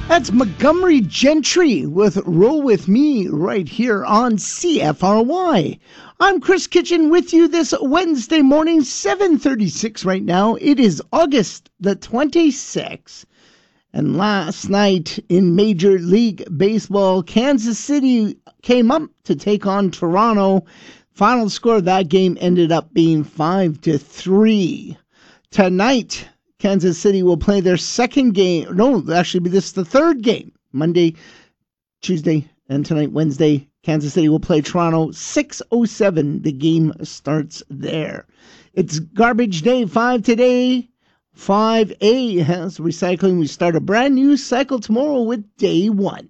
That's Montgomery Gentry with Roll With Me right here on CFRY. I'm Chris Kitchen with you this Wednesday morning, 7:36 right now. It is August the 26th. And last night in Major League Baseball, Kansas City came up to take on Toronto. Final score of that game ended up being 5-3. Tonight, Kansas City will play their second game. No, actually, this is the third game. Monday, Tuesday, and tonight, Wednesday, Kansas City will play Toronto. 6:07. The game starts there. It's garbage day 5 today. 5A has recycling. We start a brand new cycle tomorrow with day 1.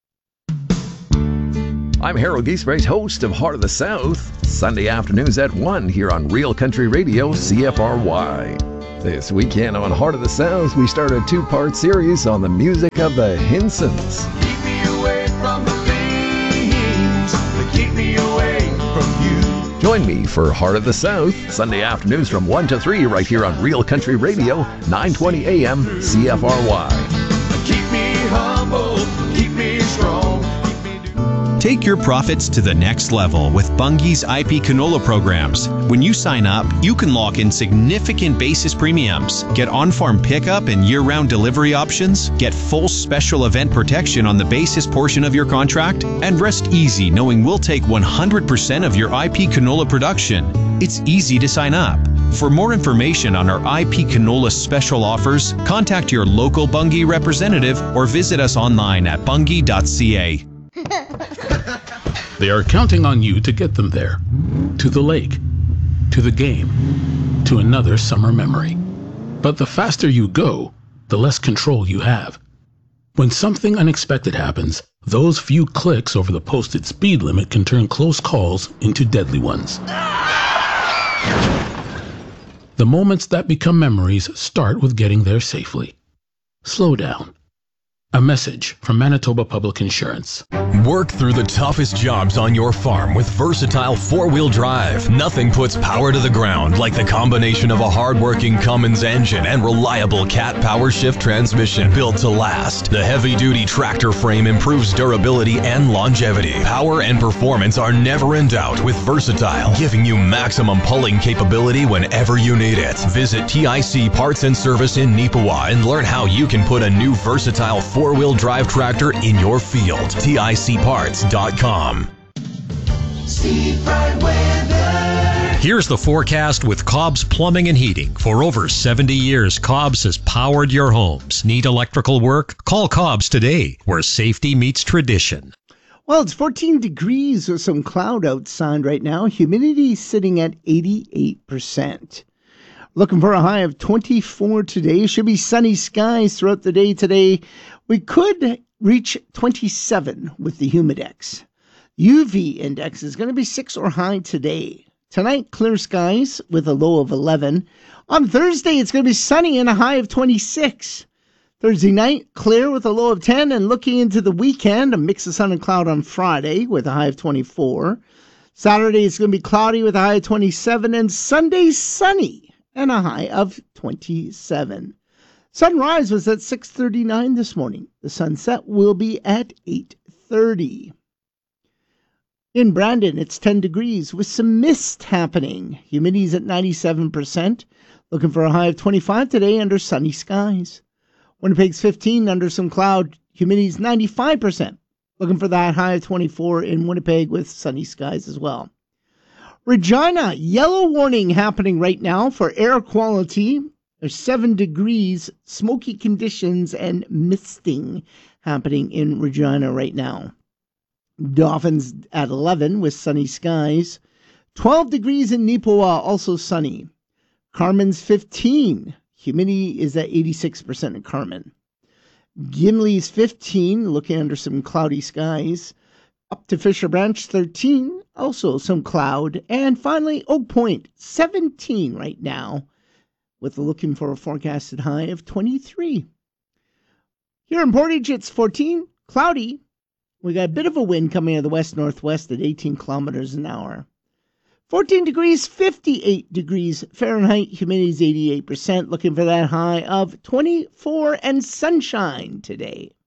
I'm Harold Giesbrecht, host of Heart of the South, Sunday afternoons at 1 here on Real Country Radio, CFRY. This weekend on Heart of the South, we start a 2-part series on the music of the Hinsons. Keep me away from the things that keep me away from you. Join me for Heart of the South, Sunday afternoons from 1 to 3 right here on Real Country Radio, 920 AM, CFRY. Keep me humble, keep me strong. Take your profits to the next level with Bunge's IP canola programs. When you sign up, you can lock in significant basis premiums, get on-farm pickup and year-round delivery options, get full special event protection on the basis portion of your contract, and rest easy knowing we'll take 100% of your IP canola production. It's easy to sign up. For more information on our IP canola special offers, contact your local Bunge representative or visit us online at bunge.ca. They are counting on you to get them there. To the lake. To the game. To another summer memory. But the faster you go, the less control you have. When something unexpected happens, those few clicks over the posted speed limit can turn close calls into deadly ones. The moments that become memories start with getting there safely. Slow down. A message from Manitoba Public Insurance. Work through the toughest jobs on your farm with versatile 4-wheel drive. Nothing puts power to the ground like the combination of a hard-working Cummins engine and reliable Cat Power Shift transmission built to last. The heavy-duty tractor frame improves durability and longevity. Power and performance are never in doubt with Versatile, giving you maximum pulling capability whenever you need it. Visit TIC Parts and Service in Neepawa and learn how you can put a new Versatile 4-wheel drive tractor in your field. TICparts.com. Steve Bright Weather. Here's the forecast with Cobb's Plumbing and Heating. For over 70 years, Cobb's has powered your homes. Need electrical work? Call Cobb's today, where safety meets tradition. Well, it's 14 degrees with some cloud outside right now. Humidity sitting at 88%. Looking for a high of 24 today. Should be sunny skies throughout the day today. We could reach 27 with the Humidex. UV index is going to be 6 or high today. Tonight, clear skies with a low of 11. On Thursday, it's going to be sunny and a high of 26. Thursday night, clear with a low of 10. And looking into the weekend, a mix of sun and cloud on Friday with a high of 24. Saturday, it's going to be cloudy with a high of 27. And Sunday, sunny and a high of 27. Sunrise was at 6:39 this morning. The sunset will be at 8:30. In Brandon, it's 10 degrees with some mist happening. Humidity's at 97%. Looking for a high of 25 today under sunny skies. Winnipeg's 15 under some cloud. Humidity's 95%. Looking for that high of 24 in Winnipeg with sunny skies as well. Regina, yellow warning happening right now for air quality. There's 7 degrees, smoky conditions, and misting happening in Regina right now. Dauphin's at 11 with sunny skies. 12 degrees in Neepawa, also sunny. Carmen's 15. Humidity is at 86% in Carmen. Gimli's 15, looking under some cloudy skies. Up to Fisher Branch, 13, also some cloud. And finally, Oak Point, 17 right now, with looking for a forecasted high of 23. Here in Portage, it's 14, cloudy. We got a bit of a wind coming out of the west-northwest at 18 kilometers an hour. 14 degrees, 58 degrees Fahrenheit. Humidity is 88%. Looking for that high of 24 and sunshine today.